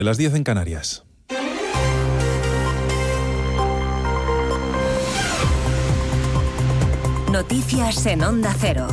Las 10 en Canarias. Noticias en Onda Cero.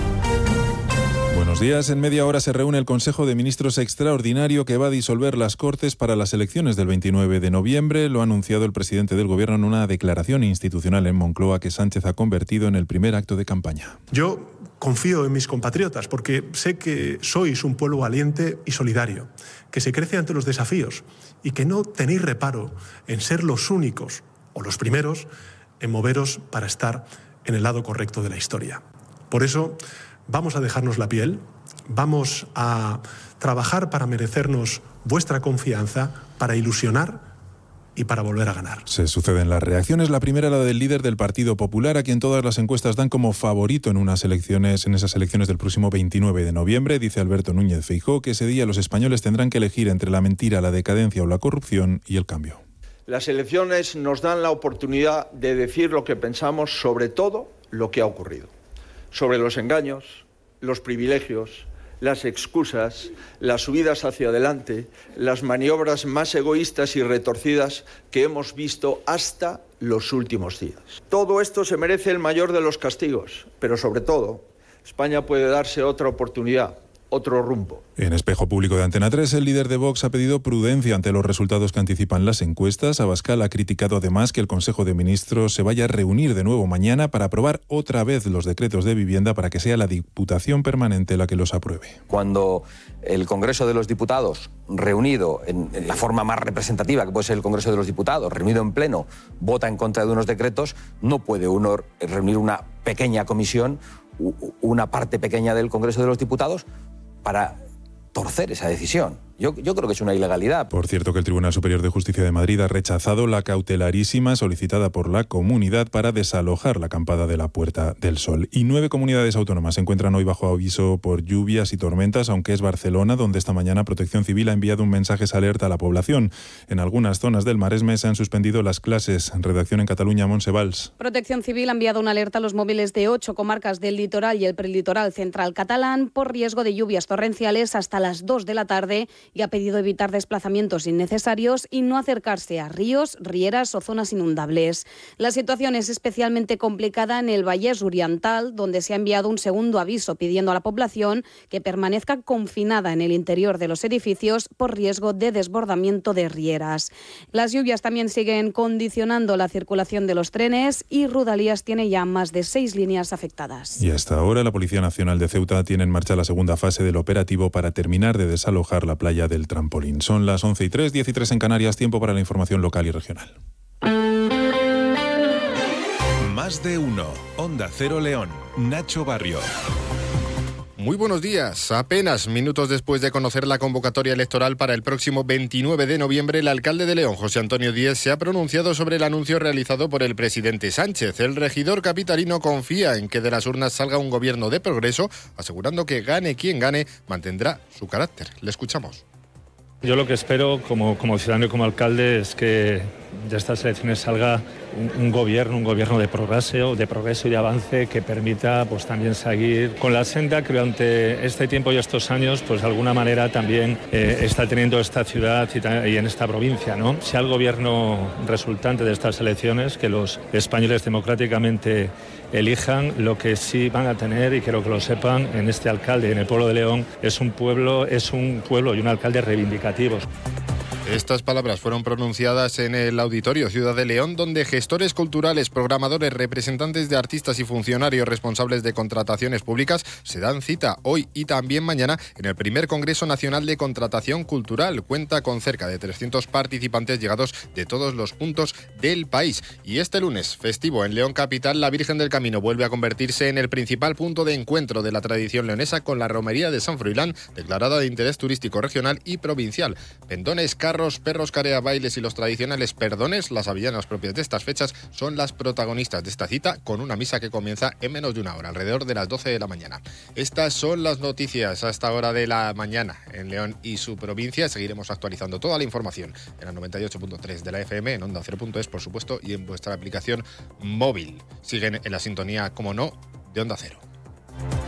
Buenos días. En media hora se reúne el Consejo de Ministros extraordinario que va a disolver las Cortes para las elecciones del 29 de noviembre. Lo ha anunciado el presidente del Gobierno en una declaración institucional en Moncloa que Sánchez ha convertido en el primer acto de campaña. Yo confío en mis compatriotas porque sé que sois un pueblo valiente y solidario, que se crece ante los desafíos y que no tenéis reparo en ser los únicos o los primeros en moveros para estar en el lado correcto de la historia. Por eso vamos a dejarnos la piel, vamos a trabajar para merecernos vuestra confianza, para ilusionar y para volver a ganar. Se suceden las reacciones. La primera, la del líder del Partido Popular, a quien todas las encuestas dan como favorito en esas elecciones del próximo 29 de noviembre. Dice Alberto Núñez Feijóo que ese día los españoles tendrán que elegir entre la mentira, la decadencia o la corrupción y el cambio. Las elecciones nos dan la oportunidad de decir lo que pensamos sobre todo lo que ha ocurrido. Sobre los engaños, los privilegios, las excusas, las subidas hacia adelante, las maniobras más egoístas y retorcidas que hemos visto hasta los últimos días. Todo esto se merece el mayor de los castigos, pero sobre todo, España puede darse otra oportunidad, otro rumbo. En Espejo Público de Antena 3, el líder de Vox ha pedido prudencia ante los resultados que anticipan las encuestas. Abascal ha criticado además que el Consejo de Ministros se vaya a reunir de nuevo mañana para aprobar otra vez los decretos de vivienda para que sea la Diputación Permanente la que los apruebe. Cuando el Congreso de los Diputados, reunido en la forma más representativa que puede ser el Congreso de los Diputados, reunido en pleno, vota en contra de unos decretos, no puede uno reunir una pequeña comisión, una parte pequeña del Congreso de los Diputados, para torcer esa decisión. Yo creo que es una ilegalidad. Por cierto, que el Tribunal Superior de Justicia de Madrid ha rechazado la cautelarísima solicitada por la comunidad para desalojar la acampada de la Puerta del Sol. Y 9 comunidades autónomas se encuentran hoy bajo aviso por lluvias y tormentas, aunque es Barcelona, donde esta mañana Protección Civil ha enviado un mensaje de alerta a la población. En algunas zonas del Maresme se han suspendido las clases. Redacción en Cataluña, Montse Valls. Protección Civil ha enviado una alerta a los móviles de 8 comarcas del litoral y el prelitoral central catalán por riesgo de lluvias torrenciales hasta las 2 de la tarde y ha pedido evitar desplazamientos innecesarios y no acercarse a ríos, rieras o zonas inundables. La situación es especialmente complicada en el Vallès Oriental, donde se ha enviado un segundo aviso pidiendo a la población que permanezca confinada en el interior de los edificios por riesgo de desbordamiento de rieras. Las lluvias también siguen condicionando la circulación de los trenes y Rodalies tiene ya más de 6 líneas afectadas. Y hasta ahora la Policía Nacional de Ceuta tiene en marcha la segunda fase del operativo para terminar de desalojar la playa del Trampolín. Son las 11:03, 10:03 en Canarias, tiempo para la información local y regional. Más de uno. Onda Cero León. Nacho Barrio. Muy buenos días. Apenas minutos después de conocer la convocatoria electoral para el próximo 29 de noviembre, el alcalde de León, José Antonio Díez, se ha pronunciado sobre el anuncio realizado por el presidente Sánchez. El regidor capitalino confía en que de las urnas salga un gobierno de progreso, asegurando que gane quien gane, mantendrá su carácter. Le escuchamos. Yo lo que espero como ciudadano y como alcalde es que de estas elecciones salga un gobierno de progreso y de avance que permita pues también seguir con la senda que durante este tiempo y estos años pues de alguna manera también está teniendo esta ciudad y en esta provincia, ¿no? Sea el gobierno resultante de estas elecciones que los españoles democráticamente elijan, lo que sí van a tener, y quiero que lo sepan, en este alcalde y en el pueblo de León, es un pueblo y un alcalde reivindicativos. Estas palabras fueron pronunciadas en el Auditorio Ciudad de León, donde gestores culturales, programadores, representantes de artistas y funcionarios responsables de contrataciones públicas se dan cita hoy y también mañana en el primer Congreso Nacional de Contratación Cultural. Cuenta con cerca de 300 participantes llegados de todos los puntos del país. Y este lunes, festivo en León Capital, la Virgen del Camino vuelve a convertirse en el principal punto de encuentro de la tradición leonesa, con la romería de San Froilán, declarada de interés turístico regional y provincial. Pendones, carros, perros, carea, bailes y los tradicionales perdones, las avellanas propias de estas fechas, son las protagonistas de esta cita, con una misa que comienza en menos de una hora, alrededor de las 12 de la mañana. Estas son las noticias a esta hora de la mañana en León y su provincia. Seguiremos actualizando toda la información en la 98.3 de la FM, en Onda Cero.es, por supuesto, y en vuestra aplicación móvil. Siguen en la sintonía, como no, de Onda Cero.